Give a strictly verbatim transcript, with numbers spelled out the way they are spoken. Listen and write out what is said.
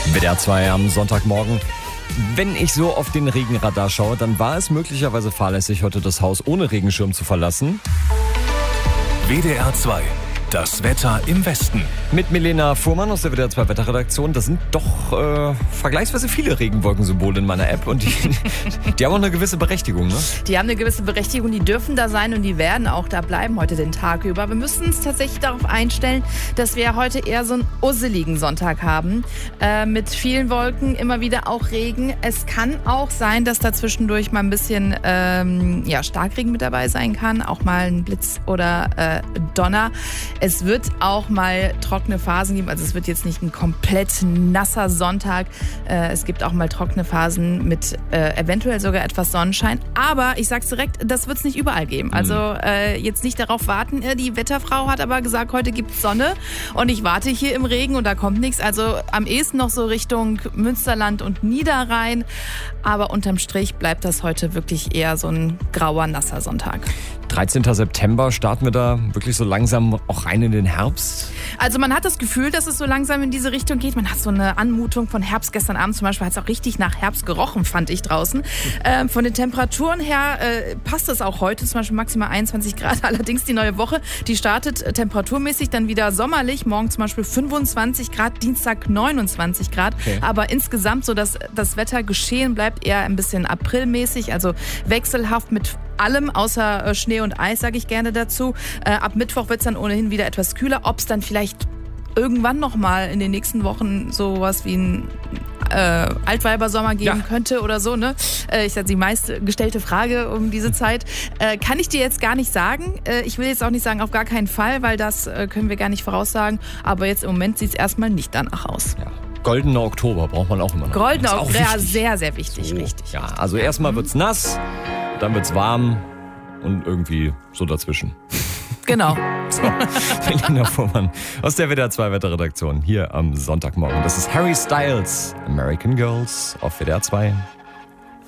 W D R zwei am Sonntagmorgen. Wenn ich so auf den Regenradar schaue, dann war es möglicherweise fahrlässig, heute das Haus ohne Regenschirm zu verlassen. W D R zwei. Das Wetter im Westen. Mit Milena Fuhrmann aus der W D R zwei Wetterredaktion. Das sind doch äh, vergleichsweise viele Regenwolkensymbole in meiner App. Und die, die haben auch eine gewisse Berechtigung, ne? Die haben eine gewisse Berechtigung, die dürfen da sein und die werden auch da bleiben heute den Tag über. Wir müssen uns tatsächlich darauf einstellen, dass wir heute eher so einen usseligen Sonntag haben. Äh, mit vielen Wolken, immer wieder auch Regen. Es kann auch sein, dass da zwischendurch mal ein bisschen ähm, ja, Starkregen mit dabei sein kann. Auch mal ein Blitz oder äh, Donner. Es wird auch mal trockene Phasen geben, also es wird jetzt nicht ein komplett nasser Sonntag. Äh, es gibt auch mal trockene Phasen mit äh, eventuell sogar etwas Sonnenschein. Aber ich sag's direkt, das wird's nicht überall geben. Also äh, jetzt nicht darauf warten. Die Wetterfrau hat aber gesagt, heute gibt's Sonne und ich warte hier im Regen und da kommt nichts. Also am ehesten noch so Richtung Münsterland und Niederrhein. Aber unterm Strich bleibt das heute wirklich eher so ein grauer, nasser Sonntag. dreizehnten September starten wir da wirklich so langsam auch rein in den Herbst? Also man hat das Gefühl, dass es so langsam in diese Richtung geht. Man hat so eine Anmutung von Herbst. Gestern Abend zum Beispiel hat es auch richtig nach Herbst gerochen, fand ich draußen. Ähm, von den Temperaturen her äh, passt es auch heute, zum Beispiel maximal einundzwanzig Grad. Allerdings die neue Woche, die startet äh, temperaturmäßig dann wieder sommerlich. Morgen zum Beispiel fünfundzwanzig Grad, Dienstag neunundzwanzig Grad. Okay. Aber insgesamt so, dass das Wetter geschehen bleibt, eher ein bisschen aprilmäßig, also wechselhaft mit allem außer äh, Schnee und Eis, sage ich gerne dazu. Äh, ab Mittwoch wird es dann ohnehin wieder etwas kühler. Ob es dann vielleicht irgendwann noch mal in den nächsten Wochen sowas wie ein äh, Altweibersommer geben ja. könnte oder so, ne? Äh, ich sage die meistgestellte Frage um diese Zeit. Äh, kann ich dir jetzt gar nicht sagen. Äh, ich will jetzt auch nicht sagen, auf gar keinen Fall, weil das äh, können wir gar nicht voraussagen. Aber jetzt im Moment sieht es erstmal nicht danach aus. Ja. Goldener Oktober braucht man auch immer noch. Goldener Oktober, ja, sehr, sehr wichtig, so, richtig. Ja, also erstmal wird's nass, dann wird's warm und irgendwie so dazwischen. Genau. So, Milena Fuhrmann aus der W D R zwei Wetterredaktion hier am Sonntagmorgen. Das ist Harry Styles, American Girls auf W D R zwei.